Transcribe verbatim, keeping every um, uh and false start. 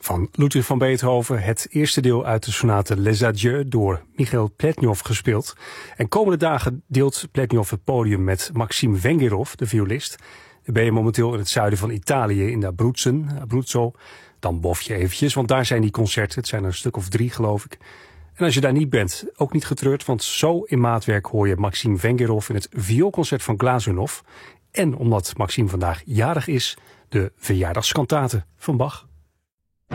Van Ludwig van Beethoven, het eerste deel uit de sonate Les Adieux door Michail Pletnyov gespeeld. En komende dagen deelt Pletnyov het podium met Maxime Vengerov, de violist. Dan ben je momenteel in het zuiden van Italië, in de Abruzzen, Abruzzo. Dan bof je eventjes, want daar zijn die concerten. Het zijn er een stuk of drie, geloof ik. En als je daar niet bent, ook niet getreurd, want zo in maatwerk hoor je Maxime Vengerov in het vioolconcert van Glazunov. En omdat Maxime vandaag jarig is, de verjaardagskantate van Bach.